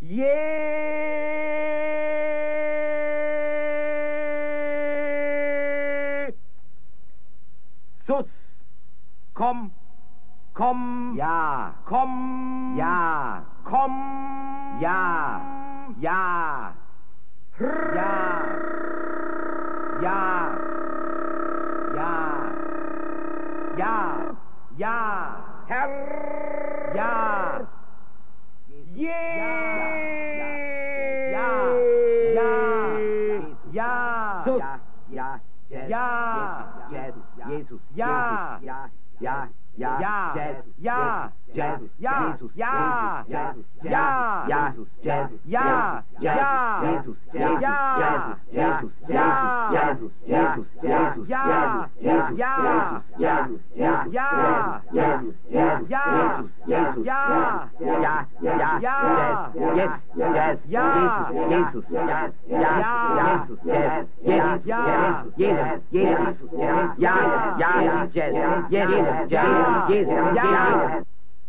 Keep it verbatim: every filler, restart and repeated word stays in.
Jesus, komm, komm, Ja, komm, ja, komm, ja, ja, ja, ja, ja, ja, ja, Herr, ja, Je, ja, ja, ja, Sus. ja, ja, Ja. Jazz, Jesus, Ja. ja, ja, ja, Ja. Jazz, Ja. Jazz, Ja. Jesus, Ja. Jazz, Ja. Jesus, Jazz, Ja. Ja. Jesus, Ja. Jesus, Ja. Jesus, Jesus, Jesus, Ja. Jesus, Ja. Jesus, Ja. Jesus, Jesus, Ja. Jesus, Ja. ja, ja, Ja. Jazz, Jazz, Ja. Jesus, Jazz, ja, Ja. Jesus, Jazz, Jesus, Ja. Jesus, Jesus, ja, ja, Jazz, Jesus, Jesus, Ja. Jesus, Ja. Jesus,